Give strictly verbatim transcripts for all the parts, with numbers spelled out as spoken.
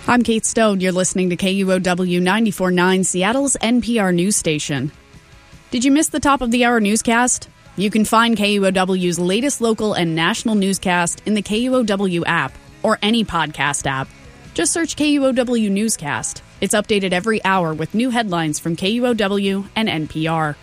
I'm Kate Stone. You're listening to K U O W ninety-four point nine, Seattle's N P R news station. Did you miss the top of the hour newscast? You can find K U O W's latest local and national newscast in the K U O W app or any podcast app. Just search K U O W Newscast. It's updated every hour with new headlines from K U O W and N P R.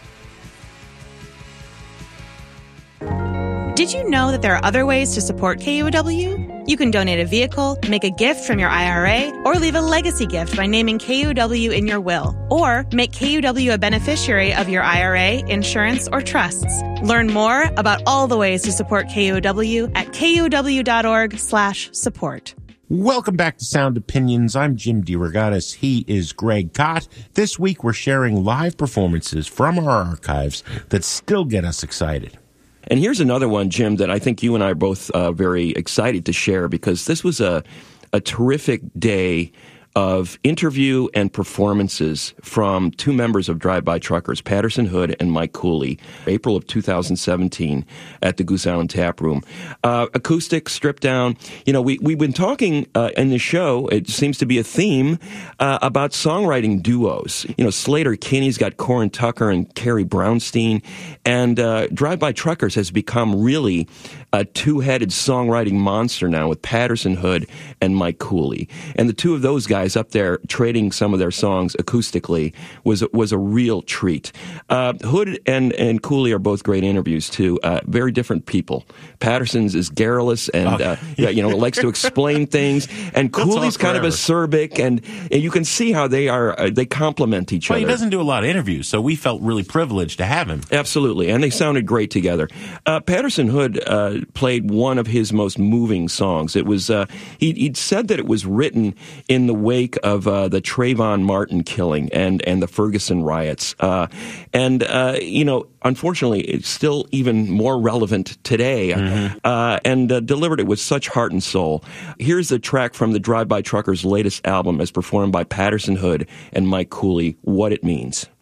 Did you know that there are other ways to support K U O W? You can donate a vehicle, make a gift from your I R A, or leave a legacy gift by naming K U O W in your will. Or make K U O W a beneficiary of your I R A, insurance, or trusts. Learn more about all the ways to support K U O W at kuow.org slash support. Welcome back to Sound Opinions. I'm Jim DeRogatis. He is Greg Kot. This week we're sharing live performances from our archives that still get us excited. And here's another one, Jim, that I think you and I are both uh, very excited to share because this was a, a terrific day of interview and performances from two members of Drive-By Truckers, Patterson Hood and Mike Cooley, April of two thousand seventeen at the Goose Island Tap Room. Uh, acoustic, stripped down. You know, we, we've been talking uh, in the show, it seems to be a theme, uh, about songwriting duos. You know, Slater Kinney's got Corin Tucker and Carrie Brownstein, and uh, Drive-By Truckers has become really a two-headed songwriting monster now with Patterson Hood and Mike Cooley. And the two of those guys up there trading some of their songs acoustically was was a real treat. Uh, Hood and, and Cooley are both great interviews, too. Uh, very different people. Patterson's is garrulous and, uh, you know, likes to explain things. And Cooley's kind of acerbic, and, and you can see how they are, uh, they complement each well, other. He doesn't do a lot of interviews, so we felt really privileged to have him. Absolutely, and they sounded great together. Uh, Patterson Hood uh, played one of his most moving songs. It was, uh, he, he'd said that it was written in the wake of uh, the Trayvon Martin killing and, and the Ferguson riots. Uh, and, uh, you know, unfortunately, it's still even more relevant today, mm-hmm. uh, and uh, delivered it with such heart and soul. Here's the track from the Drive-By Truckers' latest album as performed by Patterson Hood and Mike Cooley, What It Means.